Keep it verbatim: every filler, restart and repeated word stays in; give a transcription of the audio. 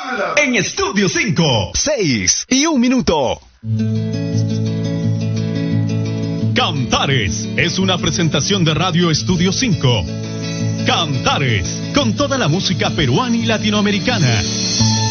En Estudio cinco, seis y un minuto. Cantares es una presentación de Radio Estudio cinco. Cantares, con toda la música peruana y latinoamericana.